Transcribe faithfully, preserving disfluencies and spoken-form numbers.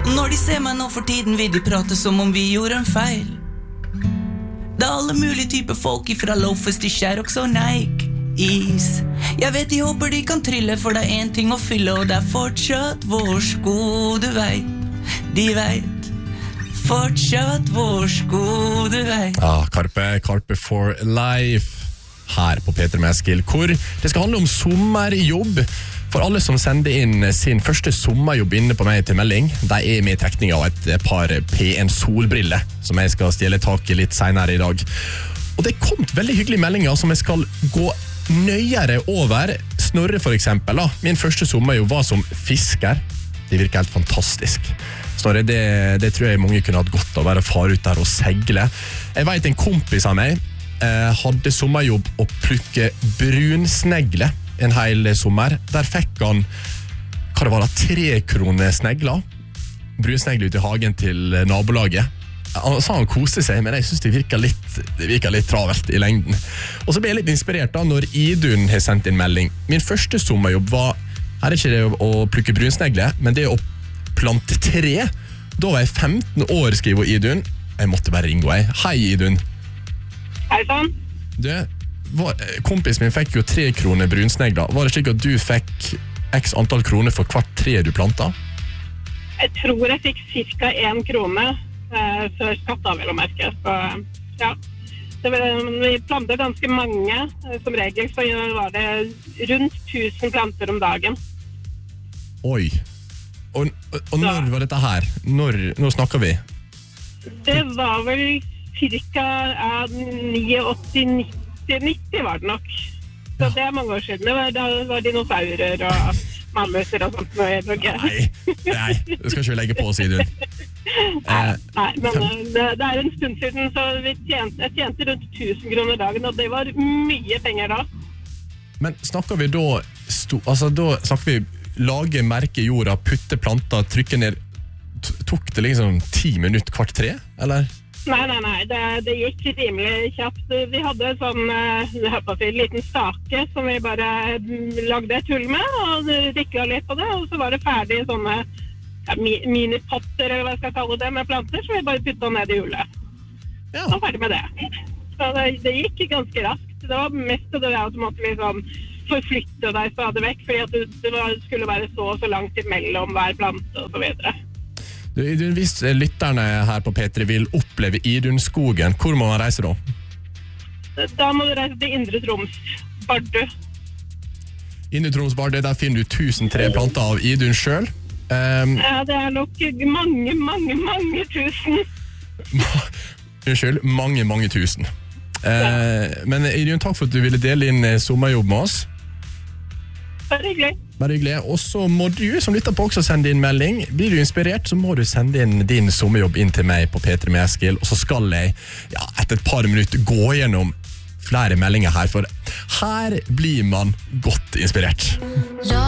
Når de ser meg nå for tiden vil de prate som om vi gjorde en feil. Det er alle mulige typer folk ifra loafers til Sherrox og Nike Is. Jeg vet de håper de kan trille, for det er en ting å fylle, og det er fortsatt vår sko, du vet. De vet. Fortsatt vår sko, du vet. Ja, Karpe, Karpe for life. Her på P tre med Eskil, hvor det skal handle om sommerjobb. For alle som sender inn sin første sommerjobb inne på meg til melding, de er med i trekning av et par P en solbriller, som jeg skal stjele tak i litt senere i dag. Og det kom veldig hyggelige meldinger som jeg skal gå nøyere over. Snorre for eksempel, da. Min første sommerjobb var som fisker. Det virker helt fantastisk. Snorre, det, det tror jeg mange kunne hatt godt av å være far ut der og segle. Jeg vet en kompis av meg eh, hadde sommerjobb å plukke brunsnegle en hel sommer. Der fikk han hva det var da, tre kroner snegler. Brunsnegle ut i hagen til nabolaget. Han sa han koste seg, men jeg synes det virker litt, det virker litt travelt i lengden. Og så ble jeg litt inspirert da når Idun har sendt inn melding. Min første sommerjobb var, her er ikke det å plukke brunsnegle, men det å plante tre. Da var jeg femten år, skriver Idun. Jeg måtte bare ringe henne. Hei, Idun. Hei, sånn. Du, var, kompisen min fikk jo tre kroner brunsnegler. Var det slik at du fikk x antall kroner for hvert tre du planta? Jeg tror jeg fikk cirka en krone eh, før skatt av, vil jeg merke. Så, ja. Så vi, vi plantet ganske mange. Som regel så var det rundt tusen planter om dagen. Oi. Og, og når var dette her? Når, når snakker vi? Det var vel cirka ja, åttini nitti nitti var det nok. Så ja. Det er mange år siden. Det var, det var dinosaurer og mammuser og sånt. Nei, nei, det skal ikke vi legge på, sier du. Nei, nei, men det, det er en stund siden, så vi tjente, jeg tjente rundt tusen kroner dagen, og det var mye penger da. Men snakker vi da, sto, altså da snakker vi lage, merke jorda, putte planter, trykke ned, tok det liksom ti minutter hvert tre, eller? Nei, nei, nei, det, det gikk rimelig kjapt. Vi hadde en sånn, jeg håper å si, liten stake som vi bare lagde et hull med, og riklet litt på det, og så var det ferdig sånne ja, minipotter, eller hva jeg skal kalle det, med planter, så vi bare puttet ned i hullet. Ja. Og ferdig med det. Så det, det gikk ganske raskt. Det var mest av det at du måtte liksom forflytte deg stadig vekk, fordi at det, det var, skulle være så og så langt imellom hver plante, og så videre. Du, Idun, hvis lytterne her på P tre vil oppleve Idunskogen, hvor må man reise da? Da må du reise til Indre Troms, Bardu. Indre Troms, Bardu, der finner du tusen tre planter av Idun selv. Um, ja, det er nok mange, mange, mange tusen. Unnskyld, mange, mange tusen. Uh, ja. Men Idun, takk for at du ville dele inn sommerjobb med oss. Bare hyggelig. Bare hyggelig. Og så må du, som lytter på, også sende inn melding. Blir du inspirert, så må du sende inn din sommerjobb inn til meg på P tre med Eskil, og så skal jeg, ja, etter et par minutter gå gjennom flere meldinger her, for her blir man godt inspirert. Ja.